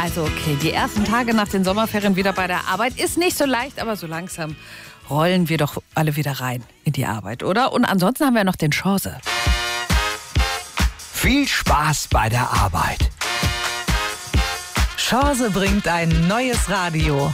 Also okay, die ersten Tage nach den Sommerferien wieder bei der Arbeit ist nicht so leicht, aber so langsam rollen wir doch alle wieder rein in die Arbeit, oder? Und ansonsten haben wir noch den Chance. Viel Spaß bei der Arbeit. Chance bringt ein neues Radio.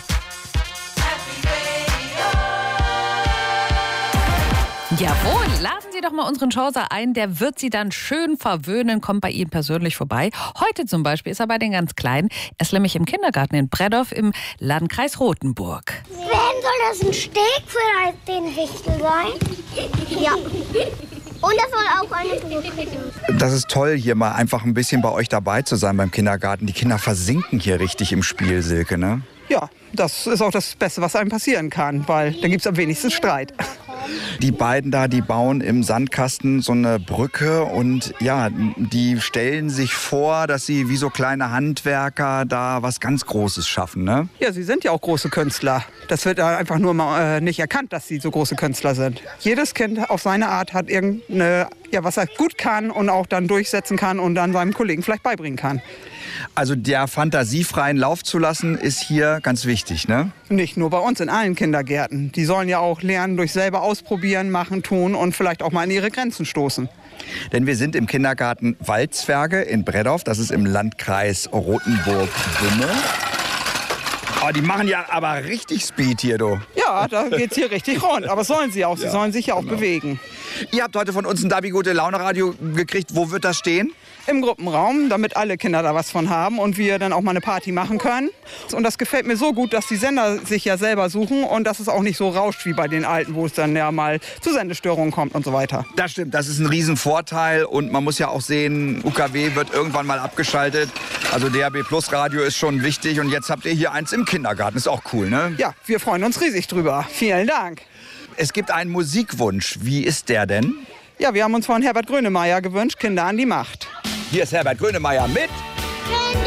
Jawohl, laden Sie doch mal unseren Chance ein. Der wird Sie dann schön verwöhnen, kommt bei Ihnen persönlich vorbei. Heute zum Beispiel ist er bei den ganz Kleinen. Er ist nämlich im Kindergarten in Bredow im Landkreis Rothenburg. Wen soll das ein Steg für den Wichtel sein? Ja. Und das soll auch eine Brücke sein. Das ist toll, hier mal einfach ein bisschen bei euch dabei zu sein beim Kindergarten. Die Kinder versinken hier richtig im Spiel, Silke, ne? Ja, das ist auch das Beste, was einem passieren kann, weil dann gibt es am wenigsten Streit. Die beiden da, die bauen im Sandkasten so eine Brücke und ja, die stellen sich vor, dass sie wie so kleine Handwerker da was ganz Großes schaffen, ne? Ja, sie sind ja auch große Künstler. Das wird einfach nur mal nicht erkannt, dass sie so große Künstler sind. Jedes Kind auf seine Art hat irgendeine, ja, was er gut kann und auch dann durchsetzen kann und dann seinem Kollegen vielleicht beibringen kann. Also der Fantasie freien Lauf zu lassen, ist hier ganz wichtig, ne? Nicht nur bei uns, in allen Kindergärten. Die sollen ja auch lernen, durch selber ausprobieren, machen, tun und vielleicht auch mal an ihre Grenzen stoßen. Denn wir sind im Kindergarten Waldzwerge in Bredow, das ist im Landkreis Rothenburg-Bümme. Oh, die machen ja aber richtig Speed hier, du. Ja, da geht's hier richtig rund. Aber sollen sie auch. Sie sollen sich ja auch bewegen. Ihr habt heute von uns ein Dabi-Gute-Laune-Radio gekriegt. Wo wird das stehen? Im Gruppenraum, damit alle Kinder da was von haben und wir dann auch mal eine Party machen können. Und das gefällt mir so gut, dass die Sender sich ja selber suchen und dass es auch nicht so rauscht wie bei den Alten, wo es dann ja mal zu Sendestörungen kommt und so weiter. Das stimmt, das ist ein Riesenvorteil und man muss ja auch sehen, UKW wird irgendwann mal abgeschaltet. Also DAB Plus Radio ist schon wichtig und jetzt habt ihr hier eins im Kindergarten, ist auch cool, ne? Ja, wir freuen uns riesig drüber. Vielen Dank. Es gibt einen Musikwunsch, wie ist der denn? Ja, wir haben uns von Herbert Grönemeyer gewünscht, Kinder an die Macht. Hier ist Herbert Grönemeyer mit Kinder